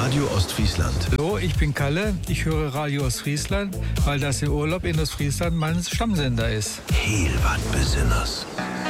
Radio Ostfriesland. Hallo, ich bin Kalle. Ich höre Radio Ostfriesland, weil das im Urlaub in Ostfriesland mein Stammsender ist. Heel wat Besonders.